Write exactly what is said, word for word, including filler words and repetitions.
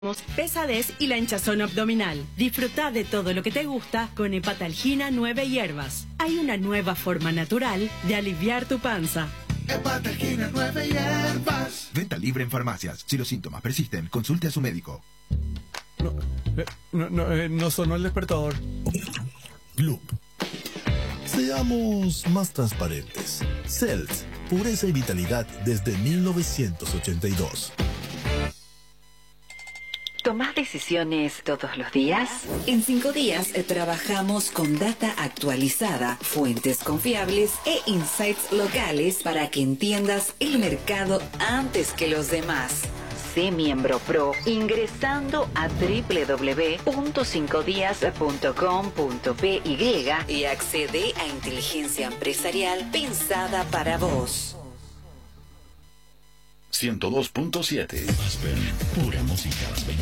Pesadez y la hinchazón abdominal. Disfruta de todo lo que te gusta con Hepatalgina nueve hierbas. Hay una nueva forma natural de aliviar tu panza. Hepatalgina nueve hierbas. Venta libre en farmacias. Si los síntomas persisten, consulte a su médico. No, eh, no, no, eh, no sonó el despertador. Gloop. Seamos más transparentes. Cells, pureza y vitalidad desde mil novecientos ochenta y dos. ¿Tomás decisiones todos los días? En cinco días trabajamos con data actualizada, fuentes confiables e insights locales para que entiendas el mercado antes que los demás. Sé miembro pro ingresando a doble u doble u doble u punto cinco días punto com punto p y y accede a inteligencia empresarial pensada para vos. ciento dos punto siete. Pura música a las veinte.